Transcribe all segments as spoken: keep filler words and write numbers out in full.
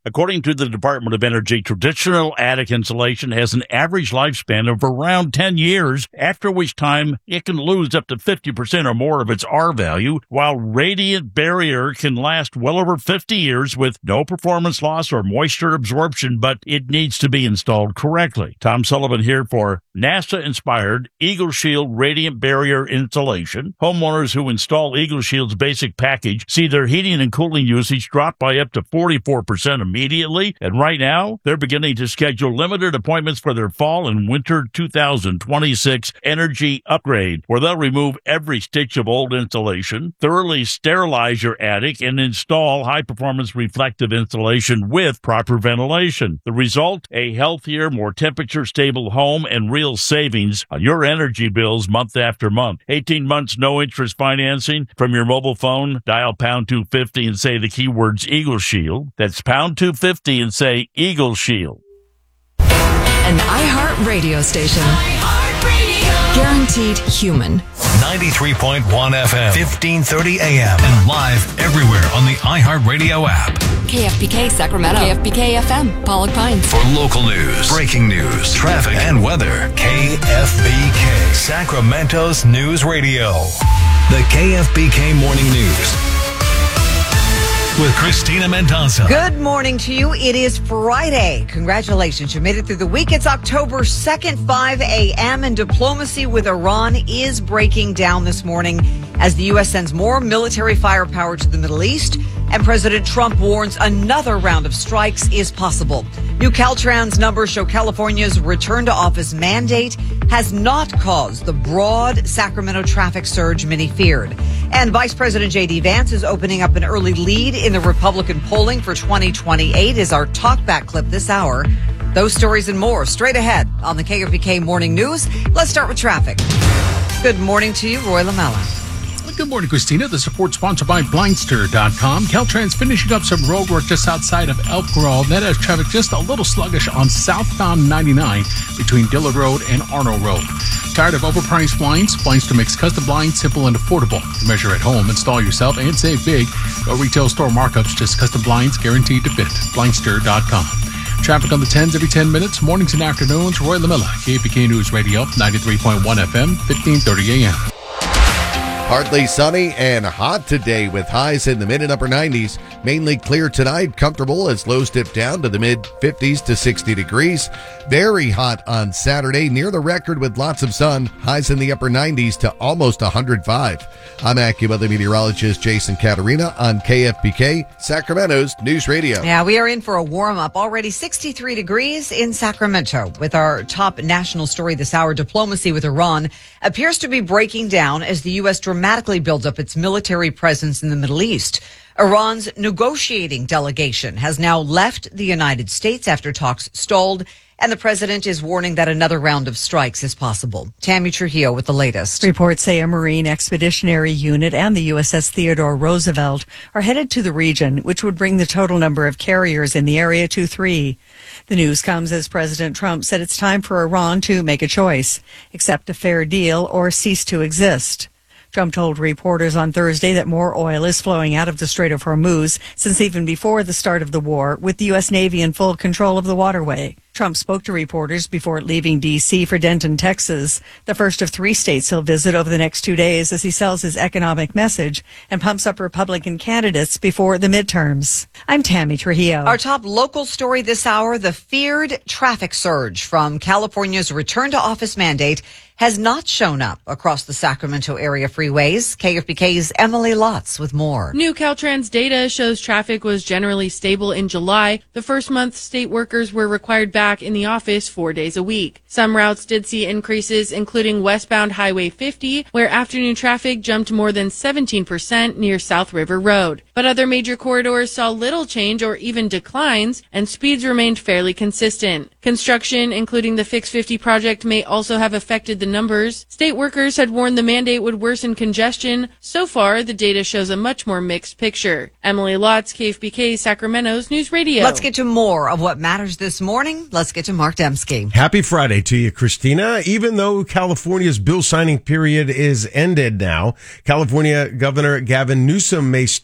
According to the Department of Energy, traditional attic insulation has an average lifespan of around ten years, after which time it can lose up to fifty percent or more of its R value, while radiant barrier can last well over fifty years with no performance loss or moisture absorption, but it needs to be installed correctly. Tom Sullivan here for NASA-inspired Eagle Shield Radiant Barrier Insulation. Homeowners who install Eagle Shield's basic package see their heating and cooling usage drop by up to forty-four percent immediately, and right now, they're beginning to schedule limited appointments for their fall and winter two thousand twenty-six energy upgrade, where they'll remove every stitch of old insulation, thoroughly sterilize your attic, and install high-performance reflective insulation with proper ventilation. The result? A healthier, more temperature-stable home and real savings on your energy bills month after month. eighteen months no-interest financing from your mobile phone. Dial pound two fifty and say the keywords Eagle Shield. That's pound two fifty and say Eagle Shield. An iHeart radio station. iHeart Radio. Guaranteed human. ninety-three point one F M, fifteen thirty A M, and live everywhere on the iHeart Radio app. K F B K Sacramento. K F B K F M, Pollock Pines. For local news, breaking news, traffic, and weather, K F B K, Sacramento's news radio. The K F B K Morning News with Christina Mendoza. Good morning to you. It is Friday. Congratulations. You made it through the week. It's October second, five A M, and diplomacy with Iran is breaking down this morning as the U S sends more military firepower to the Middle East, and President Trump warns another round of strikes is possible. New Caltrans numbers show California's return to office mandate has not caused the broad Sacramento traffic surge many feared. And Vice President J D Vance is opening up an early lead in the Republican polling for twenty twenty-eight is our talkback clip this hour. Those stories and more straight ahead on the K F B K Morning News. Let's start with traffic. Good morning to you, Roy Lamella. Good morning, Christina. The support sponsored by Blindster dot com. Caltrans finishing up some road work just outside of Elk Grove. That has traffic just a little sluggish on southbound ninety-nine between Dillard Road and Arnold Road. Tired of overpriced blinds? Blindster makes custom blinds simple and affordable. Measure at home, install yourself, and save big. No retail store markups, just custom blinds guaranteed to fit. Blindster dot com. Traffic on the tens every ten minutes, mornings and afternoons. Roy Lamella, K F B K News Radio, ninety-three point one F M, fifteen thirty A M. Partly sunny and hot today with highs in the mid and upper nineties. Mainly clear tonight, comfortable as lows dip down to the mid fifties to sixty degrees. Very hot on Saturday, near the record with lots of sun. Highs in the upper nineties to almost one hundred five. I'm AccuWeather meteorologist Jason Caterina on K F B K, Sacramento's News Radio. Yeah, we are in for a warm up. Already sixty-three degrees in Sacramento. With our top national story this hour, diplomacy with Iran appears to be breaking down as the U S dramatically builds up its military presence in the Middle East. Iran's negotiating delegation has now left the United States after talks stalled, and the president is warning that another round of strikes is possible. Tammy Trujillo with the latest. Reports say a Marine Expeditionary Unit and the U S S Theodore Roosevelt are headed to the region, which would bring the total number of carriers in the area to three. The news comes as President Trump said it's time for Iran to make a choice, accept a fair deal or cease to exist. Trump told reporters on Thursday that more oil is flowing out of the Strait of Hormuz since even before the start of the war, with the U S Navy in full control of the waterway. Trump spoke to reporters before leaving D C for Denton, Texas, the first of three states he'll visit over the next two days as he sells his economic message and pumps up Republican candidates before the midterms. I'm Tammy Trujillo. Our top local story this hour, the feared traffic surge from California's return to office mandate has not shown up across the Sacramento area freeways. K F B K's Emily Lotz with more. New Caltrans data shows traffic was generally stable in July. The first month, state workers were required back in the office four days a week. Some routes did see increases, including westbound Highway fifty, where afternoon traffic jumped more than seventeen percent near South River Road. But other major corridors saw little change or even declines, and speeds remained fairly consistent. Construction, including the Fix fifty project, may also have affected the numbers. State workers had warned the mandate would worsen congestion. So far, the data shows a much more mixed picture. Emily Lotz, K F B K, Sacramento's News Radio. Let's get to more of what matters this morning. Let's get to Mark Dembski. Happy Friday to you, Christina. Even though California's bill signing period is ended now, California Governor Gavin Newsom may still call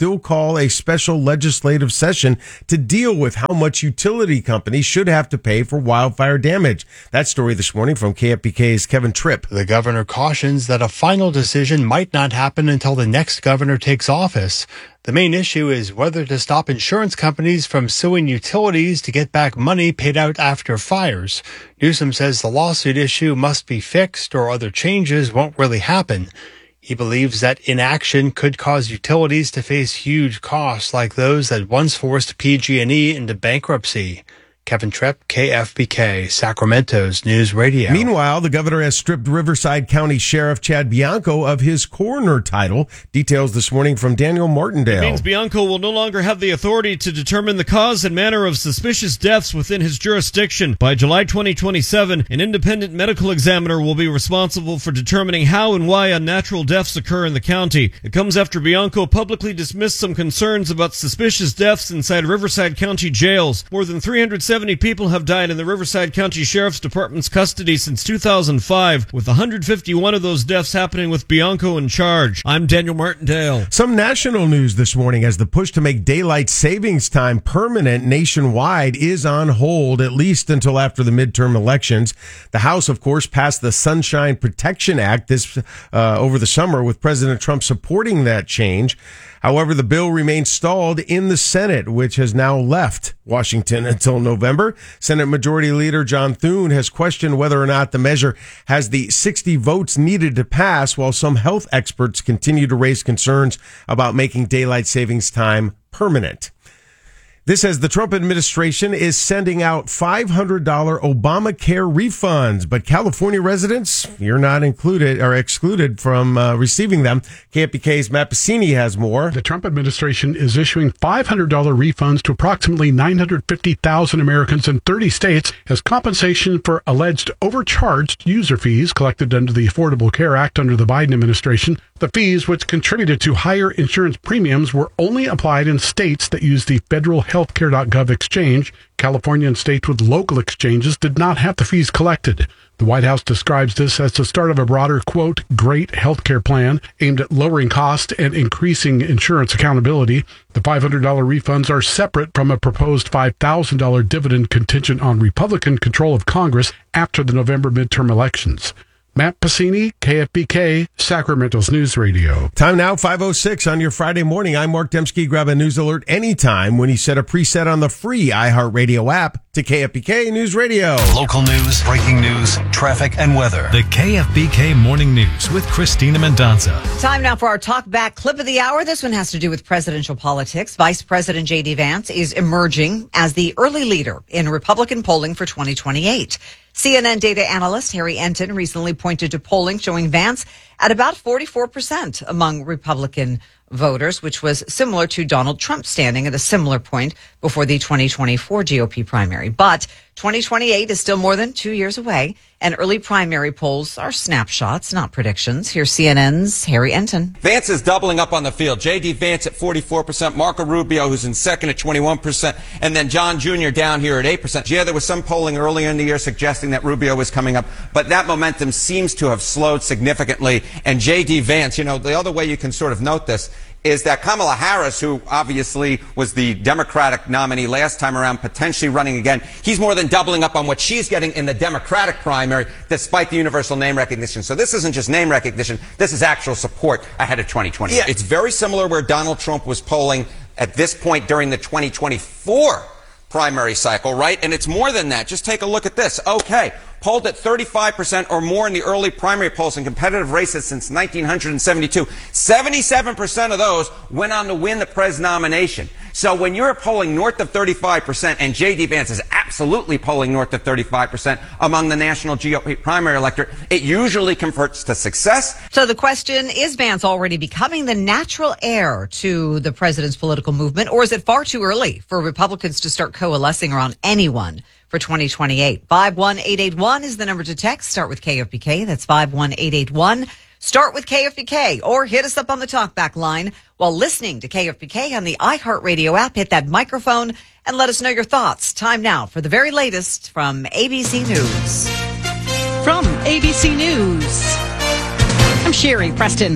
call a special legislative session to deal with how much utility companies should have to pay for wildfire damage. That story this morning from K F B K's Kevin Tripp. The governor cautions that a final decision might not happen until the next governor takes office. The main issue is whether to stop insurance companies from suing utilities to get back money paid out after fires. Newsom says the lawsuit issue must be fixed or other changes won't really happen. He believes that inaction could cause utilities to face huge costs like those that once forced P G and E into bankruptcy. Kevin Tripp, K F B K, Sacramento's News Radio. Meanwhile, the governor has stripped Riverside County Sheriff Chad Bianco of his coroner title. Details this morning from Daniel Martindale. It means Bianco will no longer have the authority to determine the cause and manner of suspicious deaths within his jurisdiction. By July twenty twenty-seven, an independent medical examiner will be responsible for determining how and why unnatural deaths occur in the county. It comes after Bianco publicly dismissed some concerns about suspicious deaths inside Riverside County jails. More than three hundred seventy people have died in the Riverside County Sheriff's Department's custody since two thousand five, with one hundred fifty-one of those deaths happening with Bianco in charge. I'm Daniel Martindale. Some national news this morning as the push to make daylight savings time permanent nationwide is on hold, at least until after the midterm elections. The House, of course, passed the Sunshine Protection Act this uh, over the summer, with President Trump supporting that change. However, the bill remains stalled in the Senate, which has now left Washington until November. Senate Majority Leader John Thune has questioned whether or not the measure has the sixty votes needed to pass, while some health experts continue to raise concerns about making daylight savings time permanent. This as the Trump administration is sending out five hundred dollars Obamacare refunds, but California residents, you're not included or excluded from uh, receiving them. K F B K's Matt Pacini has more. The Trump administration is issuing five hundred dollars refunds to approximately nine hundred fifty thousand Americans in thirty states as compensation for alleged overcharged user fees collected under the Affordable Care Act under the Biden administration. The fees, which contributed to higher insurance premiums, were only applied in states that use the federal healthcare dot gov exchange. California and states with local exchanges did not have the fees collected. The White House describes this as the start of a broader, quote, great healthcare plan aimed at lowering cost and increasing insurance accountability. The five hundred dollars refunds are separate from a proposed five thousand dollars dividend contingent on Republican control of Congress after the November midterm elections. Matt Pacini, K F B K, Sacramento's News Radio. Time now, five oh six on your Friday morning. I'm Mark Dembski. Grab a news alert anytime when you set a preset on the free iHeartRadio app to K F B K News Radio. Local news, breaking news, traffic, and weather. The K F B K Morning News with Christina Mendonza. Time now for our Talk Back clip of the hour. This one has to do with presidential politics. Vice President J D Vance is emerging as the early leader in Republican polling for twenty twenty-eight. C N N data analyst Harry Enton recently pointed to polling showing Vance at about forty-four percent among Republican voters, which was similar to Donald Trump standing at a similar point before the twenty twenty-four G O P primary. But twenty twenty-eight is still more than two years away, and early primary polls are snapshots, not predictions. Here's C N N's Harry Enton. Vance is doubling up on the field. J D Vance at forty-four percent, Marco Rubio, who's in second, at twenty-one percent, and then John Junior down here at eight percent. Yeah, there was some polling earlier in the year suggesting that Rubio was coming up, but that momentum seems to have slowed significantly. And J D Vance, you know, the other way you can sort of note this is that Kamala Harris, who obviously was the Democratic nominee last time around, potentially running again, he's more than doubling up on what she's getting in the Democratic primary, despite the universal name recognition. So this isn't just name recognition, this is actual support ahead of twenty twenty. Yeah. It's very similar where Donald Trump was polling at this point during the twenty twenty-four primary cycle, right? And it's more than that. Just take a look at this. Okay. Polled at thirty-five percent or more in the early primary polls in competitive races since nineteen seventy-two. seventy-seven percent of those went on to win the Prez nomination. So when you're polling north of thirty-five percent, and J D Vance is absolutely polling north of thirty-five percent among the national G O P primary electorate, it usually converts to success. So the question, is Vance already becoming the natural heir to the president's political movement, or is it far too early for Republicans to start coalescing around anyone for twenty twenty-eight? five one eight eight one is the number to text. Start with K F B K. That's five one eight eight one. Start with K F B K, or hit us up on the talkback line while listening to K F B K on the iHeartRadio app. Hit that microphone and let us know your thoughts. Time now for the very latest from A B C News. From A B C News, I'm Sherry Preston.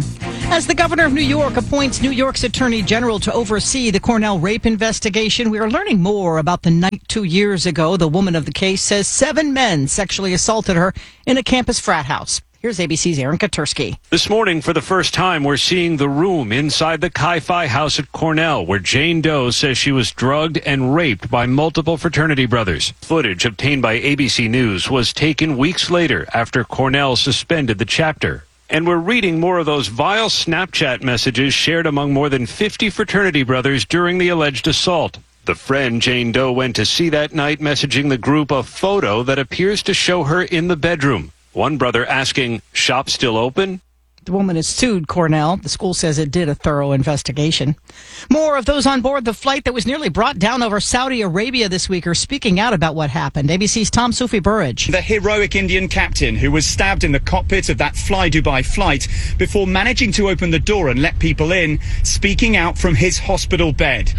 As the governor of New York appoints New York's attorney general to oversee the Cornell rape investigation, we are learning more about the night two years ago. The woman of the case says seven men sexually assaulted her in a campus frat house. Here's A B C's Aaron Katursky. This morning, for the first time, we're seeing the room inside the Chi-Phi house at Cornell, where Jane Doe says she was drugged and raped by multiple fraternity brothers. Footage obtained by A B C News was taken weeks later after Cornell suspended the chapter. And we're reading more of those vile Snapchat messages shared among more than fifty fraternity brothers during the alleged assault. The friend Jane Doe went to see that night messaging the group a photo that appears to show her in the bedroom. One brother asking, "Shop still open?" The woman has sued Cornell. The school says it did a thorough investigation. More of those on board the flight that was nearly brought down over Saudi Arabia this week are speaking out about what happened. A B C's Tom Sufi Burridge. The heroic Indian captain who was stabbed in the cockpit of that Fly Dubai flight before managing to open the door and let people in, speaking out from his hospital bed.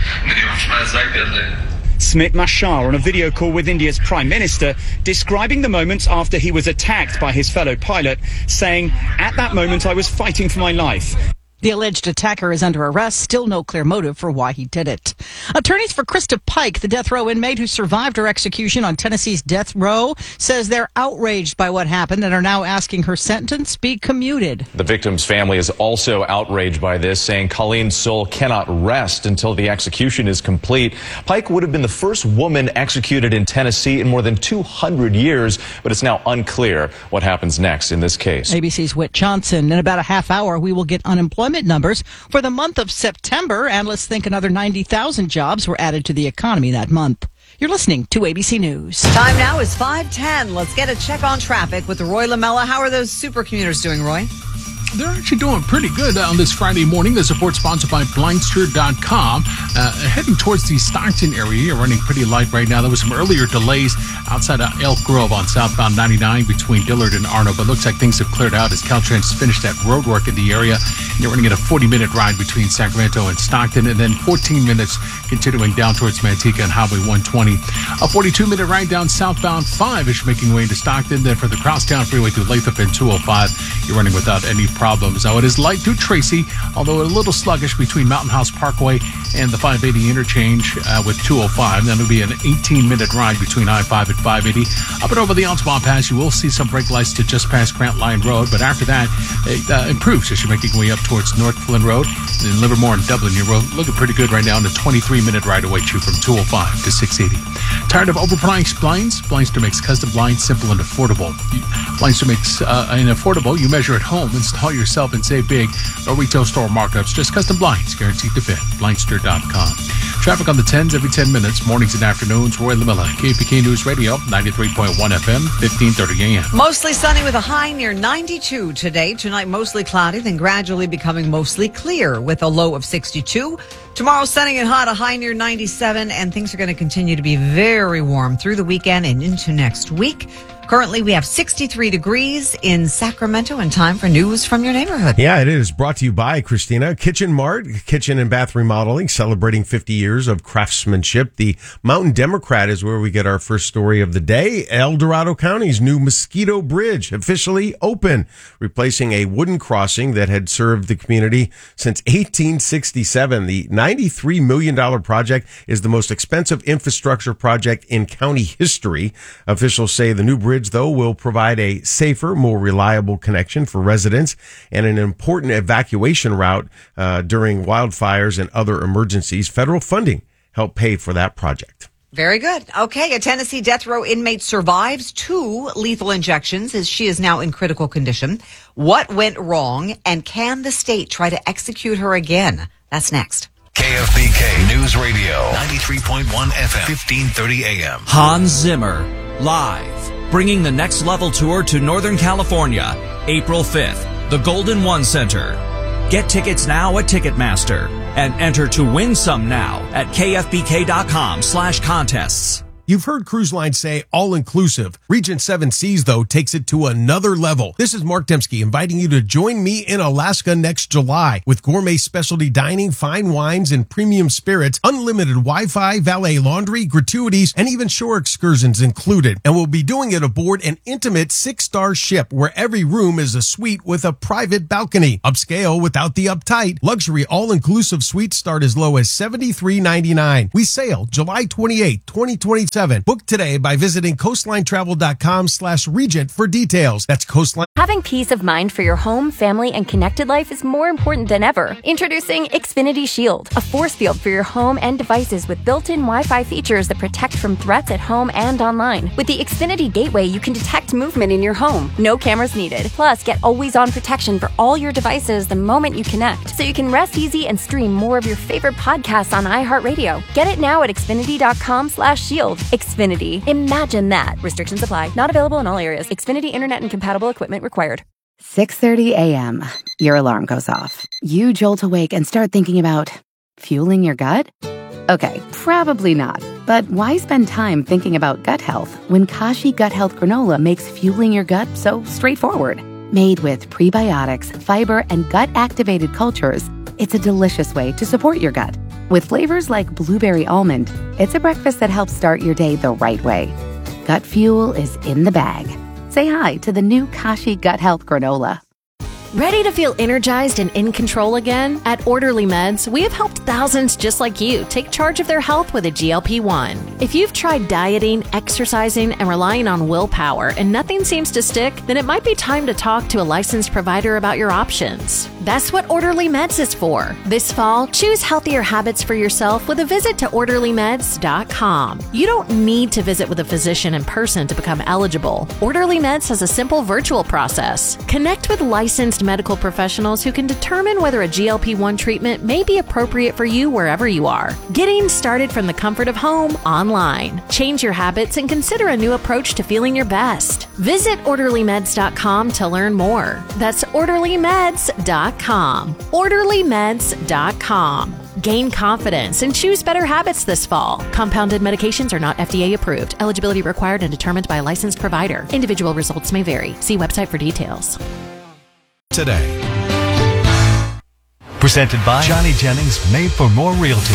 Smit Mashar on a video call with India's Prime Minister, describing the moments after he was attacked by his fellow pilot, saying, "At that moment I was fighting for my life." The alleged attacker is under arrest. Still no clear motive for why he did it. Attorneys for Krista Pike, the death row inmate who survived her execution on Tennessee's death row, says they're outraged by what happened and are now asking her sentence be commuted. The victim's family is also outraged by this, saying Colleen's soul cannot rest until the execution is complete. Pike would have been the first woman executed in Tennessee in more than two hundred years, but it's now unclear what happens next in this case. A B C's Whit Johnson. In about a half hour, we will get unemployment numbers for the month of September. Analysts think another ninety thousand jobs were added to the economy that month. You're listening to A B C News. Time now is five ten. Let's get a check on traffic with Roy Lamella. How are those super commuters doing, Roy? They're actually doing pretty good on this Friday morning. The support sponsored by Blindster dot com. Uh, heading towards the Stockton area, you're running pretty light right now. There was some earlier delays outside of Elk Grove on southbound ninety-nine between Dillard and Arno, but looks like things have cleared out as Caltrans finished that road work in the area. And you're running at a forty-minute ride between Sacramento and Stockton, and then fourteen minutes continuing down towards Manteca and Highway one twenty. A forty-two minute ride down southbound five as you're making your way into Stockton. Then for the Crosstown Freeway through Lathrop and two oh five, you're running without any problems. Now, it is light through Tracy, although a little sluggish between Mountain House Parkway and the five eighty interchange uh, with two oh five. Then it'll be an eighteen minute ride between I five and five eighty. Up and over the Altamont Pass, you will see some brake lights to just past Grant Line Road, but after that, it uh, improves as you're making your way up towards North Flynn Road. And in Livermore and Dublin, you're looking pretty good right now, and a twenty-three minute ride awaits you from two oh five to six eighty. Tired of overpriced blinds? Blindster makes custom blinds simple and affordable. Blindster makes uh, an affordable. You measure at home, install yourself, and save big. No retail store markups, just custom blinds guaranteed to fit. Blindster dot com. Traffic on the tens every ten minutes, mornings and afternoons. Roy Lamella, K F B K News Radio, ninety-three point one F M, fifteen thirty A M. Mostly sunny with a high near ninety-two today. Tonight, mostly cloudy, then gradually becoming mostly clear with a low of sixty-two. Tomorrow, sunny and hot, a high near ninety-seven, and things are going to continue to be very warm through the weekend and into next week. Currently, we have sixty-three degrees in Sacramento, and time for news from your neighborhood. Yeah, it is brought to you by Christina Kitchen Mart, kitchen and bath remodeling, celebrating fifty years of craftsmanship. The Mountain Democrat is where we get our first story of the day. El Dorado County's new Mosquito Bridge officially open, replacing a wooden crossing that had served the community since eighteen sixty-seven. The ninety-three million dollars project is the most expensive infrastructure project in county history. Officials say the new bridge, though, will provide a safer, more reliable connection for residents and an important evacuation route uh, during wildfires and other emergencies. Federal funding helped pay for that project. Very good. Okay, a Tennessee death row inmate survives two lethal injections as she is now in critical condition. What went wrong, and can the state try to execute her again? That's next. K F B K News Radio, ninety-three point one F M, fifteen thirty A M. Hans Zimmer, live, bringing the Next Level Tour to Northern California, April fifth, the Golden One Center. Get tickets now at Ticketmaster and enter to win some now at kfbk.com slash contests. You've heard cruise lines say all-inclusive. Regent Seven Seas, though, takes it to another level. This is Mark Dembski inviting you to join me in Alaska next July with gourmet specialty dining, fine wines, and premium spirits, unlimited Wi-Fi, valet laundry, gratuities, and even shore excursions included. And we'll be doing it aboard an intimate six-star ship where every room is a suite with a private balcony. Upscale without the uptight. Luxury all-inclusive suites start as low as seventy-three ninety-nine. We sail July twenty-eighth, twenty twenty-seven. Book today by visiting coastlinetravel.com slash regent for details. That's Coastline. Having peace of mind for your home, family, and connected life is more important than ever. Introducing Xfinity Shield, a force field for your home and devices with built-in Wi-Fi features that protect from threats at home and online. With the Xfinity Gateway, you can detect movement in your home. No cameras needed. Plus, get always-on protection for all your devices the moment you connect, so you can rest easy and stream more of your favorite podcasts on iHeartRadio. Get it now at Xfinity.com slash shield. Xfinity. Imagine that. Restrictions apply. Not available in all areas. Xfinity Internet and compatible equipment required. six thirty a.m. Your alarm goes off. You jolt awake and start thinking about fueling your gut? Okay, probably not. But why spend time thinking about gut health when Kashi Gut Health Granola makes fueling your gut so straightforward? Made with prebiotics, fiber, and gut-activated cultures, it's a delicious way to support your gut. With flavors like blueberry almond, it's a breakfast that helps start your day the right way. Gut fuel is in the bag. Say hi to the new Kashi Gut Health Granola. Ready to feel energized and in control again? At Orderly Meds, we have helped thousands just like you take charge of their health with a G L P one. If you've tried dieting, exercising, and relying on willpower and nothing seems to stick, then it might be time to talk to a licensed provider about your options. That's what Orderly Meds is for. This fall, choose healthier habits for yourself with a visit to orderly meds dot com. You don't need to visit with a physician in person to become eligible. Orderly Meds has a simple virtual process. Connect with licensed medical professionals who can determine whether a G L P one treatment may be appropriate for you wherever you are. Getting started from the comfort of home online. Change your habits and consider a new approach to feeling your best. Visit orderly meds dot com to learn more. That's orderly meds dot com. orderly meds dot com. Gain confidence and choose better habits this fall. Compounded medications are not F D A approved. Eligibility required and determined by a licensed provider. Individual results may vary. See website for details. Today. Presented by Johnny Jennings, Made for More Realty.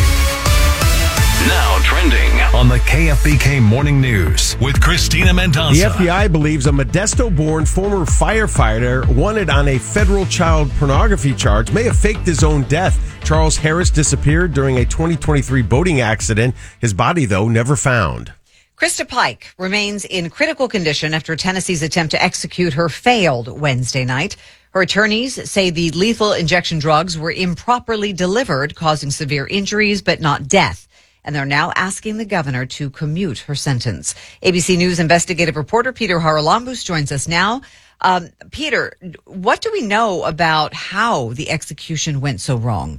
Now trending on the K F B K Morning News with Christina Mendoza. The F B I believes a Modesto-born former firefighter wanted on a federal child pornography charge may have faked his own death. Charles Harris disappeared during a twenty twenty-three boating accident. His body, though, never found. Krista Pike remains in critical condition after Tennessee's attempt to execute her failed Wednesday night. Her attorneys say the lethal injection drugs were improperly delivered, causing severe injuries but not death. And they're now asking the governor to commute her sentence. A B C News investigative reporter Peter Haralambous joins us now. Um, Peter, what do we know about how the execution went so wrong?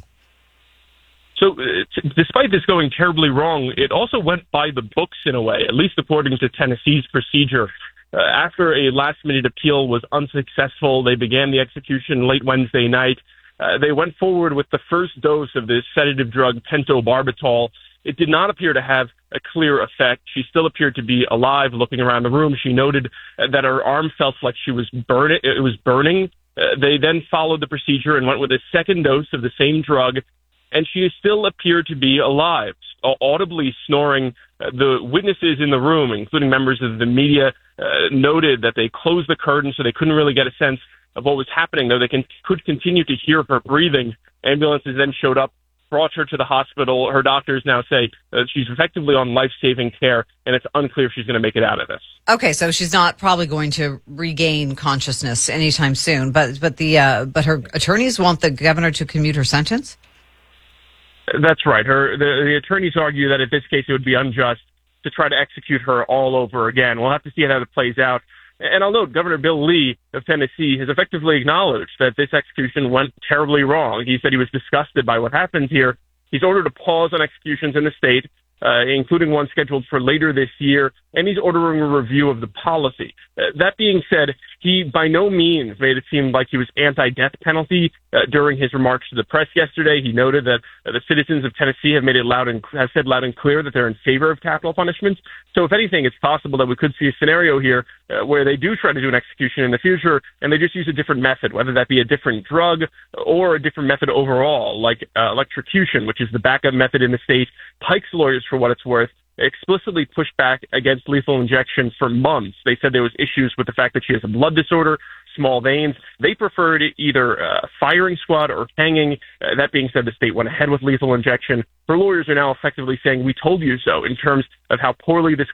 So uh, despite this going terribly wrong, it also went by the books in a way, at least according to Tennessee's procedure. Uh, after a last-minute appeal was unsuccessful, they began the execution late Wednesday night. Uh, they went forward with the first dose of this sedative drug, pentobarbital. It did not appear to have a clear effect. She still appeared to be alive. Looking around the room, she noted uh, that her arm felt like she was burning. It was burning. Uh, they then followed the procedure and went with a second dose of the same drug, and she still appeared to be alive, audibly snoring. Uh, the witnesses in the room, including members of the media, uh, noted that they closed the curtain so they couldn't really get a sense of what was happening, though they can, could continue to hear her breathing. Ambulances then showed up, brought her to the hospital. Her doctors now say that she's effectively on life-saving care, and it's unclear if she's going to make it out of this. Okay, so she's not probably going to regain consciousness anytime soon, but but the uh, but her attorneys want the governor to commute her sentence? That's right. Her the, the attorneys argue that in this case it would be unjust to try to execute her all over again. We'll have to see how that plays out. And I'll note Governor Bill Lee of Tennessee has effectively acknowledged that this execution went terribly wrong. He said he was disgusted by what happened here. He's ordered a pause on executions in the state, uh, including one scheduled for later this year, and he's ordering a review of the policy. Uh, that being said, He by no means made it seem like he was anti-death penalty uh, during his remarks to the press yesterday. He noted that uh, the citizens of Tennessee have made it loud and have said loud and clear that they're in favor of capital punishments. So if anything, it's possible that we could see a scenario here uh, where they do try to do an execution in the future and they just use a different method, whether that be a different drug or a different method overall, like uh, electrocution, which is the backup method in the state. Pike's lawyers, for what it's worth, explicitly pushed back against lethal injection for months. They said there was issues with the fact that she has a blood disorder, small veins. They preferred either uh, firing squad or hanging. Uh, that being said, the state went ahead with lethal injection. Her lawyers are now effectively saying, we told you so, in terms of how poorly this